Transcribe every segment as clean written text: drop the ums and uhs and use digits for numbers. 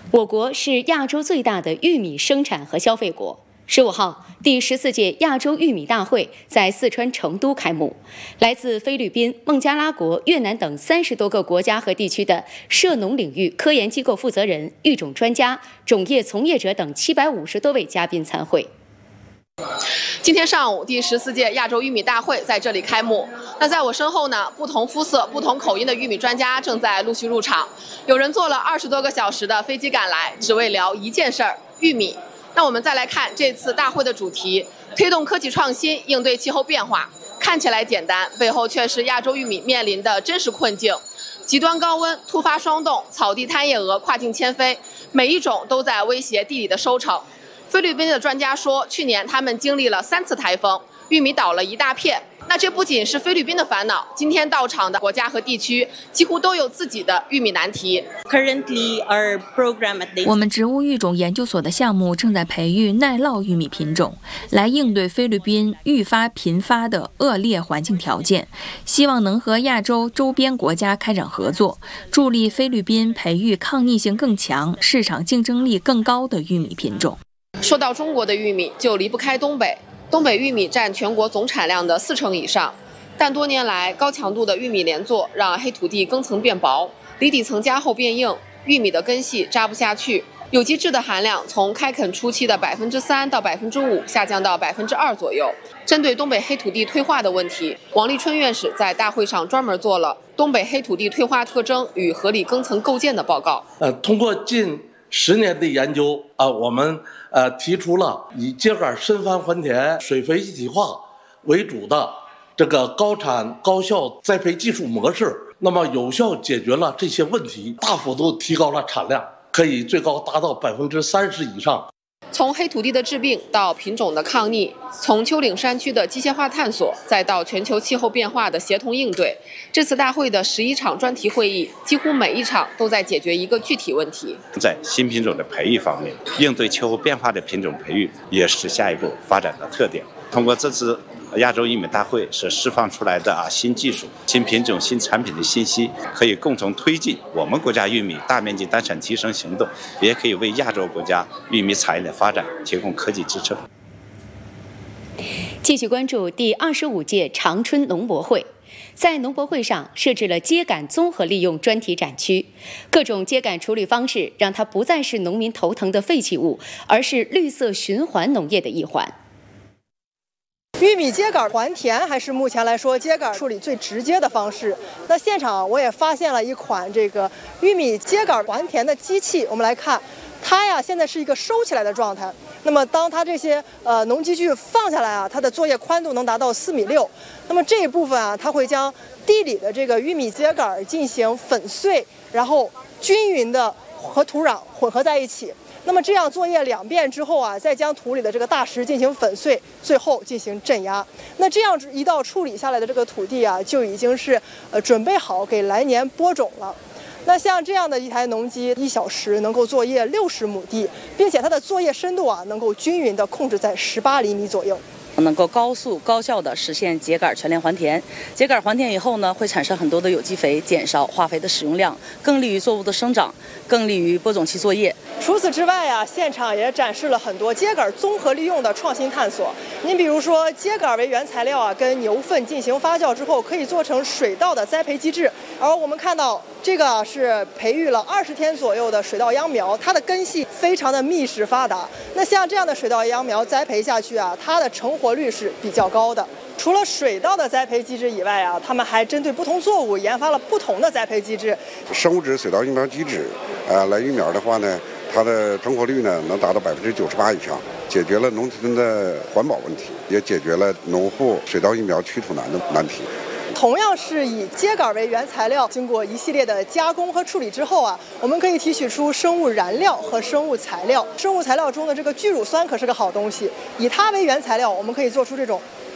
我国是亚洲最大的玉米生产和消费国。15号，第14届亚洲玉米大会在四川成都开幕。来自菲律宾、孟加拉国、越南等30多个国家和地区的涉农领域科研机构负责人、育种专家、种业从业者等750多位嘉宾参会。 今天上午，第14届亚洲玉米大会在这里开幕。那在我身后呢，不同肤色、不同口音的玉米专家正在陆续入场。有人坐了20多个小时的飞机赶来，只为聊一件事儿——玉米。那我们再来看这次大会的主题：推动科技创新，应对气候变化。看起来简单，背后却是亚洲玉米面临的真实困境。极端高温、突发霜冻、草地贪夜蛾跨境迁飞，每一种都在威胁地里的收成。菲律宾的专家说，去年他们经历了3次台风，玉米倒了一大片。那这不仅是菲律宾的烦恼，今天到场的国家和地区几乎都有自己的玉米难题。 我们植物育种研究所的项目正在培育耐涝玉米品种，来应对菲律宾愈发频发的恶劣环境条件，希望能和亚洲周边国家开展合作，助力菲律宾培育抗逆性更强、市场竞争力更高的玉米品种。 说到中国的玉米，就离不开东北。东北玉米占全国总产量的40%以上，但多年来高强度的玉米连作让黑土地根层变薄，离底层加厚变硬，玉米的根系扎不下去，有机质的含量从开垦初期的3%到5%下降到2%左右。针对东北黑土地退化的问题，王立春院士在大会上专门做了东北黑土地退化特征与合理耕层构建的报告。 通过近10年的研究我们提出了以秸秆深翻还田、水肥一体化为主的这个高产高效栽培技术模式，那么有效解决了这些问题，大幅度提高了产量，可以最高达到30%以上。 从黑土地的治病到品种的抗逆，从丘陵山区的机械化探索，再到全球气候变化的协同应对，这次大会的11场专题会议，几乎每一场都在解决一个具体问题。 在新品种的培育方面，应对气候变化的品种培育也是下一步发展的特点。通过这次亚洲玉米大会是释放出来的新技术、新品种、新产品的信息，可以共同推进我们国家玉米大面积单产提升行动，也可以为亚洲国家玉米产业的发展提供科技支撑。 继续关注第25届长春农博会。在农博会上设置了秸秆综合利用专题展区，各种秸秆处理方式让它不再是农民头疼的废弃物，而是绿色循环农业的一环。 玉米秸秆还田还是目前来说秸秆处理最直接的方式。那现场我也发现了一款这个玉米秸秆还田的机器，我们来看，它现在是一个收起来的状态。那么当它这些农机具放下来它的作业宽度能达到4.6米。那么这一部分它会将地里的这个玉米秸秆进行粉碎，然后均匀的和土壤混合在一起。那么这样作业2遍之后再将土里的这个大石进行粉碎，最后进行镇压。那这样一道处理下来的这个土地就已经是准备好给来年播种了。那像这样的一台农机，1小时能够作业60亩地，并且它的作业深度能够均匀地控制在18厘米左右。 能够高速高效地实现秸秆全链还田。秸秆还田以后会产生很多的有机肥，减少化肥的使用量，更利于作物的生长，更利于播种期作业。 除此之外现场也展示了很多秸秆综合利用的创新探索。您比如说，秸秆为原材料跟牛粪进行发酵之后，可以做成水稻的栽培机制。而我们看到这个是培育了20天左右的水稻秧苗，它的根系非常的密实发达。那像这样的水稻秧苗栽培下去它的成活率是比较高的。除了水稻的栽培机制以外他们还针对不同作物研发了不同的栽培机制。 生物质水稻育苗机制来育苗的话呢，它的成活率能达到98%以上，解决了农村的环保问题，也解决了农户水稻育苗取土难的难题。 同样是以秸秆为原材料，经过一系列的加工和处理之后我们可以提取出生物燃料和生物材料。生物材料中的这个聚乳酸可是个好东西，以它为原材料，我们可以做出这种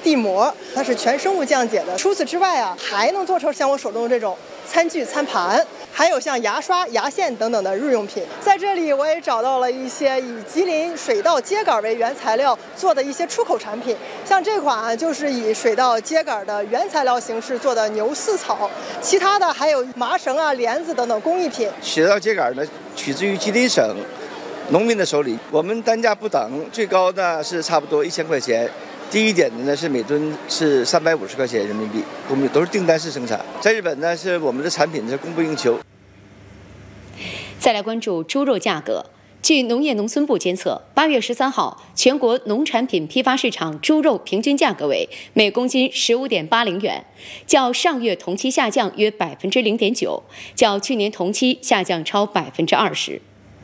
地膜，它是全生物降解的。除此之外啊，还能做成像我手中这种餐具、餐盘，还有像牙刷、牙线等等的日用品。在这里，我也找到了一些以吉林水稻秸秆为原材料做的一些出口产品，像这款就是以水稻秸秆的原材料形式做的牛饲草，其他的还有麻绳啊、帘子等等工艺品。 水稻秸秆呢，取自于吉林省农民的手里，我们单价不等，最高的是差不多1000块钱。低一点的呢是每吨是350块钱人民币，我们都是订单式生产。在日本呢，是我们的产品是供不应求。 再来关注猪肉价格。据农业农村部监测，8月13号，全国农产品批发市场猪肉平均价格为每公斤15.80元，较上月同期下降约0.9%，较去年同期下降超20%。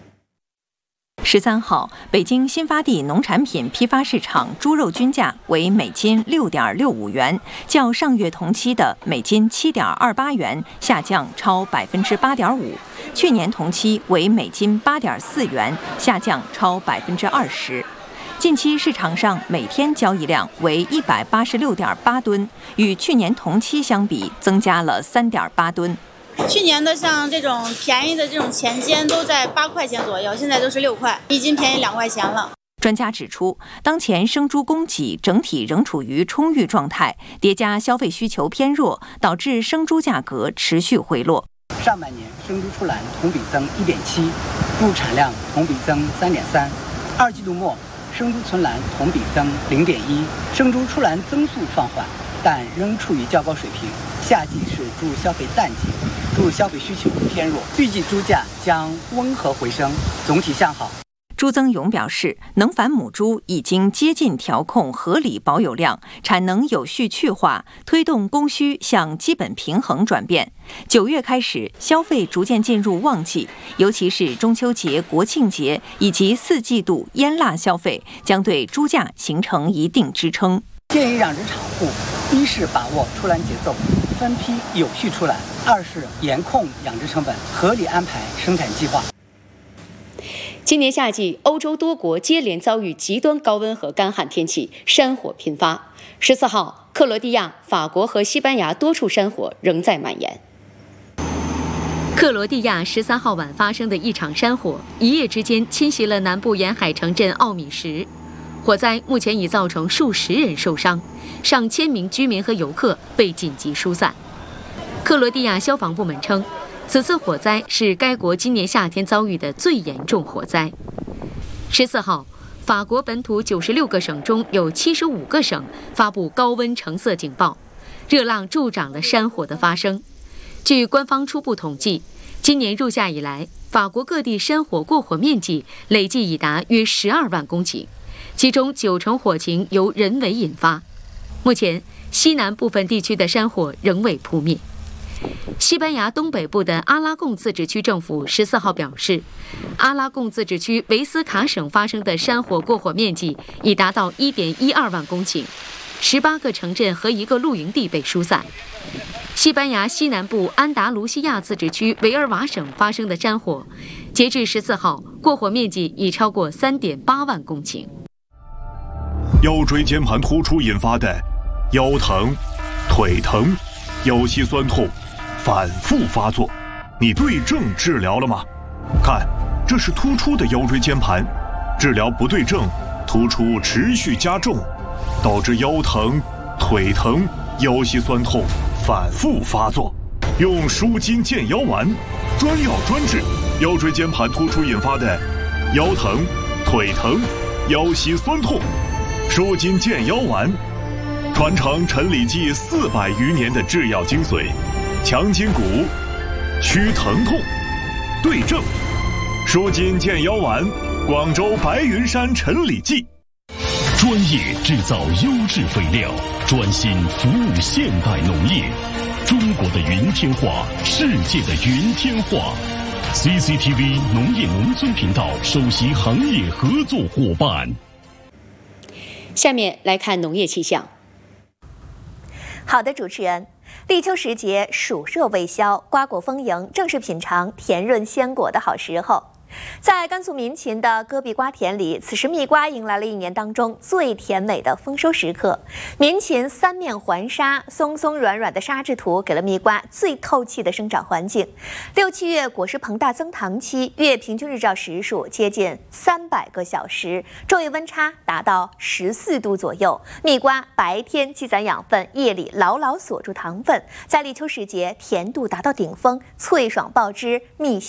13号，北京新发地农产品批发市场猪肉均价为每斤6.65元，较上月同期的每斤7.28元下降超8.5%，去年同期为每斤8.4元，下降超20%。近期市场上每天交易量为186.8吨，与去年同期相比增加了3.8吨。 去年的像这种便宜的这种前肩都在8块钱左右，现在都是6块，一斤便宜2块钱了。 专家指出，当前生猪供给整体仍处于充裕状态，叠加消费需求偏弱，导致生猪价格持续回落。 上半年生猪出栏同比增1.7%，猪产量同比增3.3%。2季度末生猪存栏同比增0.1%，生猪出栏增速放缓，但仍处于较高水平。夏季是猪肉消费淡季，猪肉消费需求偏弱，预计猪价将温和回升，总体向好。 朱增勇表示，能繁母猪已经接近调控合理保有量，产能有序去化，推动供需向基本平衡转变。9月开始，消费逐渐进入旺季，尤其是中秋节、国庆节以及4季度腌腊消费，将对猪价形成一定支撑。 建议养殖场户，一是把握出栏节奏，分批有序出栏；二是严控养殖成本，合理安排生产计划。 今年夏季，欧洲多国接连遭遇极端高温和干旱天气，山火频发。14号，克罗地亚、法国和西班牙多处山火仍在蔓延。克罗地亚13号晚发生的一场山火，一夜之间侵袭了南部沿海城镇奥米什。火灾目前已造成数十人受伤，上千名居民和游客被紧急疏散。克罗地亚消防部门称，此次火灾是该国今年夏天遭遇的最严重火灾。14号，法国本土96个省中有75个省发布高温橙色警报，热浪助长了山火的发生。据官方初步统计，今年入夏以来，法国各地山火过火面积累计已达约12万公顷，其中90%火情由人为引发。目前，西南部分地区的山火仍未扑灭。西班牙东北部的阿拉贡自治区政府14号表示，阿拉贡自治区维斯卡省发生的山火过火面积已达到1.12万公顷，18个城镇和1个露营地被疏散。西班牙西南部安达卢西亚自治区维尔瓦省发生的山火，截至14号，过火面积已超过3.8万公顷。 腰椎间盘突出引发的腰疼、腿疼、腰膝酸痛反复发作，你对症治疗了吗？看，这是突出的腰椎间盘，治疗不对症，突出持续加重，导致腰疼、腿疼、腰膝酸痛反复发作。用舒筋健腰丸，专药专治腰椎间盘突出引发的腰疼、腿疼、腰膝酸痛。舒筋健腰丸，传承陈李济400余年的制药精髓，强筋骨，祛疼痛，对症。舒筋健腰丸，广州白云山陈李济。 专业制造优质肥料，专心服务现代农业。中国的云天化，世界的云天化。CCTV 农业农村频道首席行业合作伙伴。 下面来看农业气象。 好的，主持人，立秋时节，暑热未消，瓜果丰盈，正是品尝甜润鲜果的好时候。 在甘肃民勤的戈壁瓜田里，此时蜜瓜迎来了1年当中最甜美的丰收时刻。民勤3面环沙，松松软软的沙质土给了蜜瓜最透气的生长环境。6、7月果实膨大增糖期，月平均日照时数接近300个小时，昼夜温差达到14度左右。蜜瓜白天积攒养分，夜里牢牢锁住糖分，在立秋时节甜度达到顶峰，脆爽爆汁，蜜香